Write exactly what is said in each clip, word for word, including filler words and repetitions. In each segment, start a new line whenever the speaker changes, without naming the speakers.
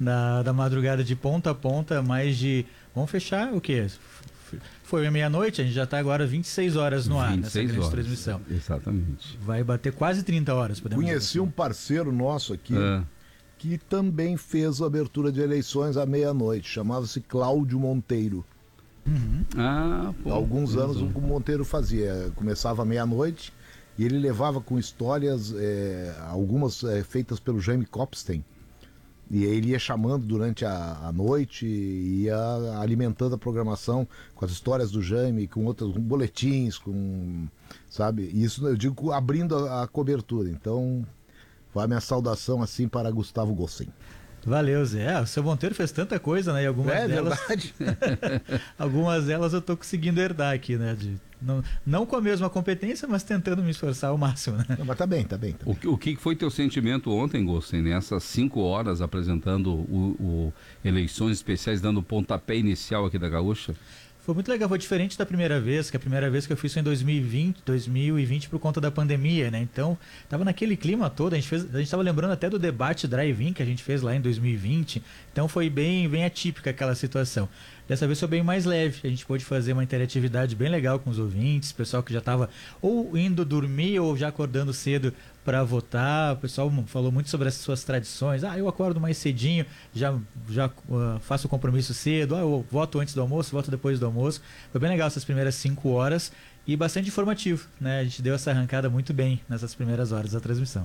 da, da madrugada de ponta a ponta, mais de... Vamos fechar o quê? Foi meia-noite, a gente já está agora vinte e seis horas no ar, nessa grande
horas,
transmissão.
Exatamente.
Vai bater quase trinta horas, podemos
Conheci
dizer assim.
um parceiro nosso aqui,
É.
que também fez a abertura de eleições à meia-noite, chamava-se Cláudio Monteiro.
Uhum.
Ah, pô,
Há alguns anos
razão.
o Monteiro fazia, começava à meia-noite e ele levava com histórias, é, algumas é, feitas pelo Jaime Copstein, e aí ele ia chamando durante a, a noite e ia alimentando a programação com as histórias do Jaime, com outros com boletins, com, sabe, isso eu digo abrindo a, a cobertura. Então vai a minha saudação assim para Gustavo Gossen.
Valeu, Zé. É, o seu Monteiro fez tanta coisa, né? E algumas
É
delas.
verdade.
algumas delas eu tô conseguindo herdar aqui, né? De, não, não com a mesma competência, mas tentando me esforçar ao máximo, né?
Não, mas tá bem, tá bem. Tá
O,
bem.
que- o que foi teu sentimento ontem, Gossen, nessas cinco horas apresentando o, o eleições especiais, dando o pontapé inicial aqui da Gaúcha?
Foi muito legal, foi diferente da primeira vez, que a primeira vez que eu fiz foi em dois mil e vinte, dois mil e vinte por conta da pandemia, né? Então, tava naquele clima todo, a gente fez, a gente tava lembrando até do debate drive-in que a gente fez lá em dois mil e vinte. Então foi bem, bem atípica aquela situação. Dessa vez foi bem mais leve, a gente pôde fazer uma interatividade bem legal com os ouvintes, pessoal que já estava ou indo dormir ou já acordando cedo para votar. O pessoal falou muito sobre as suas tradições. Ah, eu acordo mais cedinho, já, já uh, faço o compromisso cedo. Ah, eu voto antes do almoço, voto depois do almoço. Foi bem legal essas primeiras cinco horas e bastante informativo, né? A gente deu essa arrancada muito bem nessas primeiras horas da transmissão.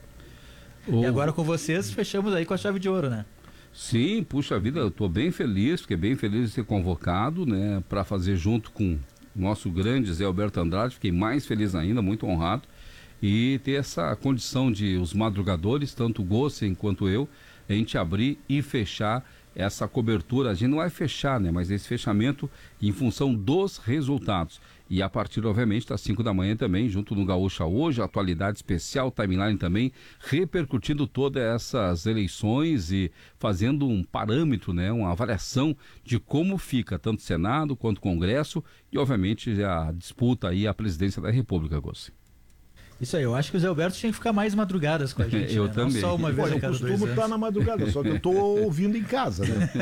O-
E agora com vocês, fechamos aí com a chave de ouro, né?
Sim, puxa vida, eu estou bem feliz, fiquei bem feliz de ser convocado, né, para fazer junto com o nosso grande Zé Alberto Andrade, fiquei mais feliz ainda, muito honrado, e ter essa condição de os madrugadores, tanto o Gossen quanto eu, a gente abrir e fechar essa cobertura. A gente não vai fechar, né, mas esse fechamento em função dos resultados. E a partir, obviamente, das cinco da manhã também, junto no Gaúcha Hoje, atualidade especial, timeline também, repercutindo todas essas eleições e fazendo um parâmetro, né, uma avaliação de como fica tanto Senado quanto Congresso e, obviamente, a disputa aí à presidência da República, Gossen.
Isso aí, eu acho que o Zé Alberto tinha que ficar mais madrugadas com a gente.
Eu
né?
também.
Não só uma
Pô,
vez a
eu
cada dois
costumo
anos.
estar na madrugada, só que eu tô ouvindo em casa, né?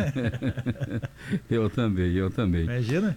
Eu também, eu também.
Imagina?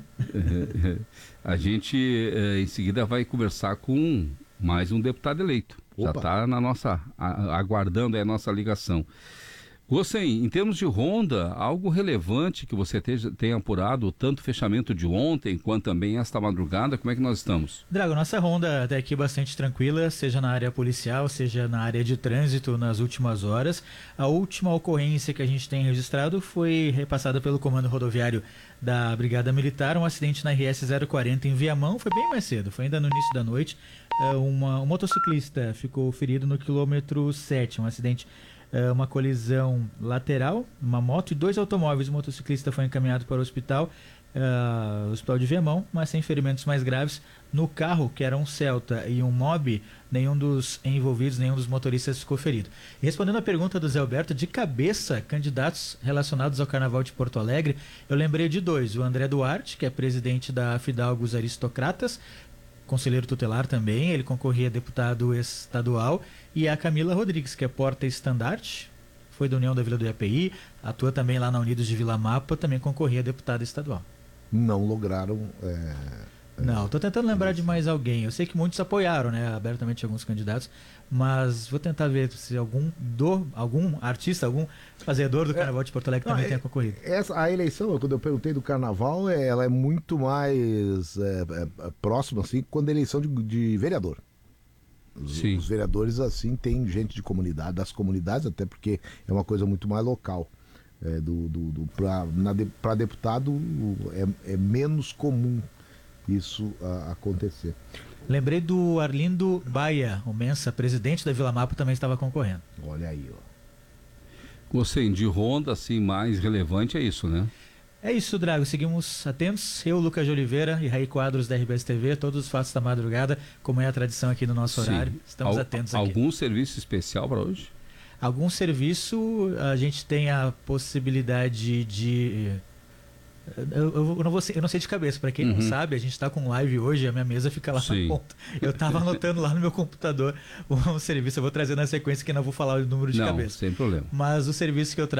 A gente eh, em seguida vai conversar com mais um deputado eleito. Já
Opa.
está na nossa, a- aguardando aí a nossa ligação. Gossen, em termos de ronda, algo relevante que você teja- tenha apurado, tanto o fechamento de ontem, quanto também esta madrugada, como é que nós estamos?
Drago, nossa ronda até aqui bastante tranquila, seja na área policial, seja na área de trânsito nas últimas horas. A última ocorrência que a gente tem registrado foi repassada pelo Comando Rodoviário da Brigada Militar, um acidente na R S zero quarenta em Viamão, foi bem mais cedo, foi ainda no início da noite. É, uma, um motociclista ficou ferido no quilômetro sete, um acidente, é, uma colisão lateral, uma moto e dois automóveis. O motociclista foi encaminhado para o hospital, uh, hospital de Viamão, mas sem ferimentos mais graves. No carro, que era um Celta e um Mobi, nenhum dos envolvidos, nenhum dos motoristas ficou ferido. E respondendo a pergunta do Zé Alberto, de cabeça, candidatos relacionados ao Carnaval de Porto Alegre, eu lembrei de dois. O André Duarte, que é presidente da Fidalgos Aristocratas, conselheiro tutelar também, ele concorria a deputado estadual, e a Camila Rodrigues, que é porta-estandarte, foi da União da Vila do I A P I, atua também lá na Unidos de Vila Mapa, também concorria a deputada estadual.
Não lograram. É,
Não, tô tentando lembrar de mais alguém. Eu sei que muitos apoiaram, né, abertamente alguns candidatos, mas vou tentar ver se algum do, algum artista, algum fazedor do Carnaval de Porto Alegre
Não,
também
é-
tenha concorrido.
essa, a eleição, quando eu perguntei do carnaval, é- ela é muito mais é, é, é, próxima, assim, quando a eleição de, de vereador. Os,
Sim.
os vereadores, assim, tem gente de comunidade, das comunidades, até porque é uma coisa muito mais local. É, do, do, do, para deputado o- é, é menos comum isso a, acontecer.
Lembrei do Arlindo Baia, o Mensa, presidente da Vila Mapa, também estava concorrendo.
Olha aí, ó.
Gossen, de ronda, assim, mais relevante é isso, né?
É isso, Drago. Seguimos atentos. Eu, Lucas de Oliveira e Raí Quadros da R B S T V, todos os fatos da madrugada, como é a tradição aqui no nosso
Sim.
horário. Estamos
Al-
atentos aqui.
Algum serviço especial para hoje?
Algum serviço, a gente tem a possibilidade de... Eu, eu não vou ser- eu não sei de cabeça, para quem
Uhum.
não sabe, a gente está com live hoje, a minha mesa fica lá
Sim.
na ponta. Eu estava anotando lá no meu computador um serviço, eu vou trazer na sequência que não vou falar o número de
Não,
cabeça.
sem problema.
Mas o serviço que eu trago